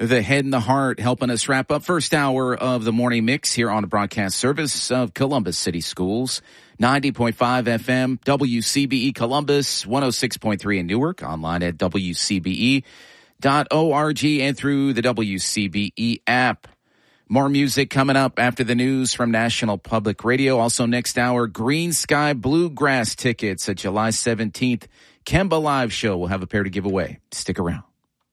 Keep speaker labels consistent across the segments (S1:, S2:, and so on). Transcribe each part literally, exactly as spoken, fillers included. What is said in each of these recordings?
S1: The Head and the Heart helping us wrap up first hour of the morning mix here on the broadcast service of Columbus City Schools. ninety point five F M, W C B E Columbus, one oh six point three in Newark, online at W C B E dot org and through the W C B E app. More music coming up after the news from National Public Radio. Also next hour, Green Sky Bluegrass tickets at July seventeenth. Kemba Live Show. We'll have a pair to give away. Stick around.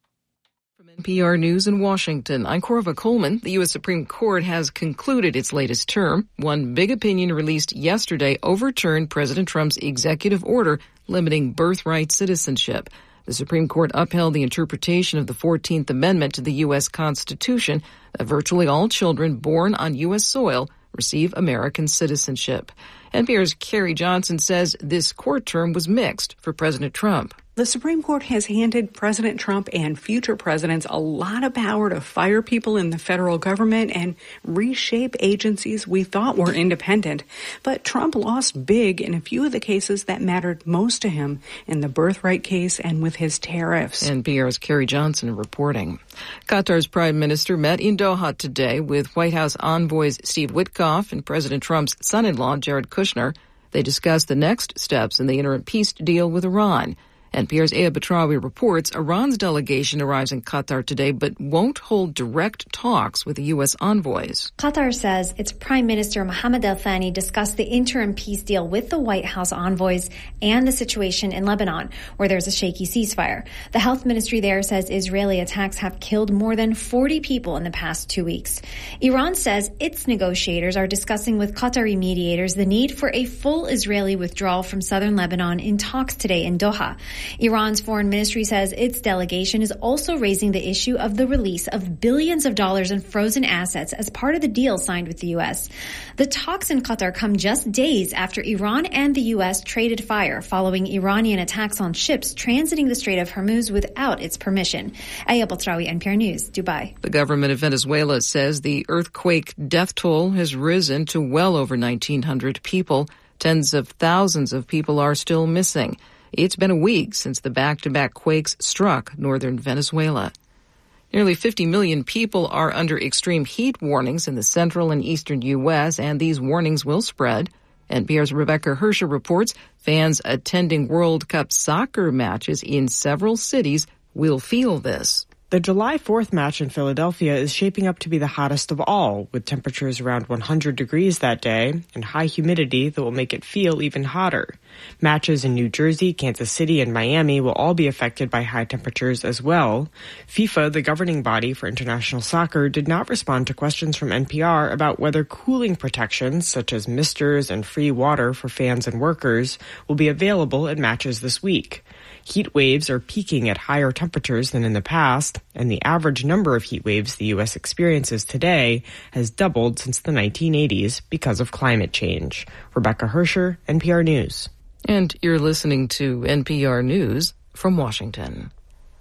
S2: N P R News in Washington, I'm Corva Coleman. The U S Supreme Court has concluded its latest term. One big opinion released yesterday overturned President Trump's executive order limiting birthright citizenship. The Supreme Court upheld the interpretation of the fourteenth Amendment to the U S Constitution that virtually all children born on U S soil receive American citizenship. N P R's Carrie Johnson says this court term was mixed for President Trump.
S3: The Supreme Court has handed President Trump and future presidents a lot of power to fire people in the federal government and reshape agencies we thought were independent. But Trump lost big in a few of the cases that mattered most to him, in the birthright case and with his tariffs.
S2: N P R's Carrie Johnson reporting. Qatar's prime minister met in Doha today with White House envoys Steve Witkoff and President Trump's son-in-law Jared Kushner. They discussed the next steps in the interim peace deal with Iran. N P R's Aya Batrawi reports Iran's delegation arrives in Qatar today but won't hold direct talks with the U S envoys.
S4: Qatar says its Prime Minister Mohammed Al Thani discussed the interim peace deal with the White House envoys and the situation in Lebanon, where there's a shaky ceasefire. The health ministry there says Israeli attacks have killed more than forty people in the past two weeks. Iran says its negotiators are discussing with Qatari mediators the need for a full Israeli withdrawal from southern Lebanon in talks today in Doha. Iran's foreign ministry says its delegation is also raising the issue of the release of billions of dollars in frozen assets as part of the deal signed with the U S. The talks in Qatar come just days after Iran and the U S traded fire following Iranian attacks on ships transiting the Strait of Hormuz without its permission. Aya Batrawi, N P R News, Dubai.
S2: The government of Venezuela says the earthquake death toll has risen to well over nineteen hundred people. Tens of thousands of people are still missing. It's been a week since the back-to-back quakes struck northern Venezuela. Nearly fifty million people are under extreme heat warnings in the central and eastern U S, and these warnings will spread. N P R's Rebecca Hersher reports fans attending World Cup soccer matches in several cities will feel this.
S5: The July fourth match in Philadelphia is shaping up to be the hottest of all, with temperatures around one hundred degrees that day and high humidity that will make it feel even hotter. Matches in New Jersey, Kansas City, and Miami will all be affected by high temperatures as well. FIFA, the governing body for international soccer, did not respond to questions from N P R about whether cooling protections, such as misters and free water for fans and workers, will be available at matches this week. Heat waves are peaking at higher temperatures than in the past, and the average number of heat waves the U S experiences today has doubled since the nineteen eighties because of climate change. Rebecca Hersher, N P R News.
S2: And you're listening to N P R News from Washington.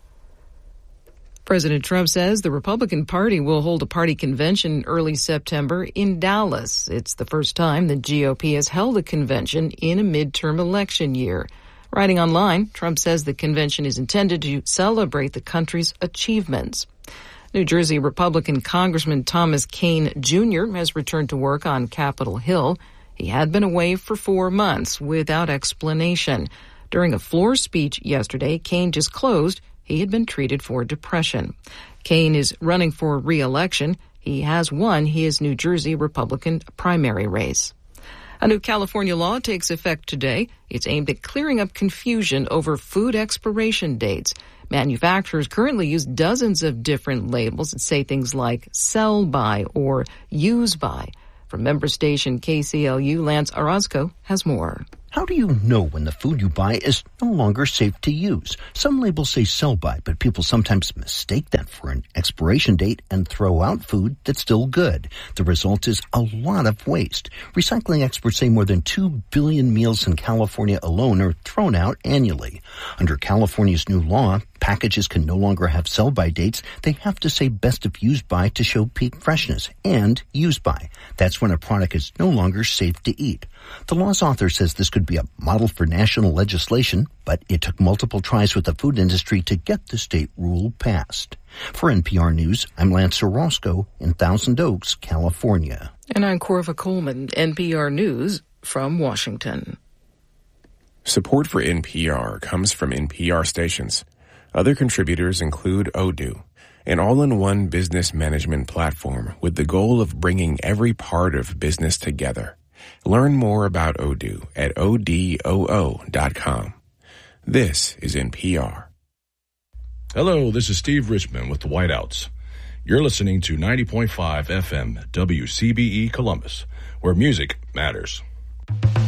S2: President Trump says the Republican Party will hold a party convention in early September in Dallas. It's the first time the G O P has held a convention in a midterm election year. Writing online, Trump says the convention is intended to celebrate the country's achievements. New Jersey Republican Congressman Thomas Kean Junior has returned to work on Capitol Hill. He had been away for four months without explanation. During a floor speech yesterday, Kean disclosed he had been treated for depression. Kean is running for re-election. He has won his New Jersey Republican primary race. A new California law takes effect today. It's aimed at clearing up confusion over food expiration dates. Manufacturers currently use dozens of different labels that say things like sell by or use by. From member station K C L U, Lance Orozco has more.
S6: How do you know when the food you buy is no longer safe to use? Some labels say sell by, but people sometimes mistake that for an expiration date and throw out food that's still good. The result is a lot of waste. Recycling experts say more than two billion meals in California alone are thrown out annually. Under California's new law, packages can no longer have sell-by dates. They have to say best if used by to show peak freshness, and use by. That's when a product is no longer safe to eat. The law's author says this could could be a model for national legislation, but it took multiple tries with the food industry to get the state rule passed. For N P R News, I'm Lance Orozco in Thousand Oaks, California.
S2: And I'm Corva Coleman, N P R News from Washington.
S7: Support for N P R comes from N P R stations. Other contributors include Odoo, an all-in-one business management platform with the goal of bringing every part of business together. Learn more about Odoo at odoo dot com. This is N P R.
S8: Hello, this is Steve Richmond with the Whiteouts. You're listening to ninety point five F M W C B E Columbus, where music matters.